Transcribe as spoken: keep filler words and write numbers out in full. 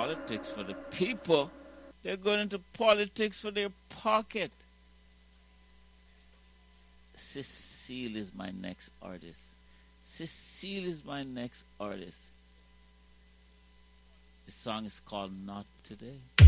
politics for the people. They're going into politics for their pocket. Cecile is my next artist. Cecile is my next artist. The song is called Not Today.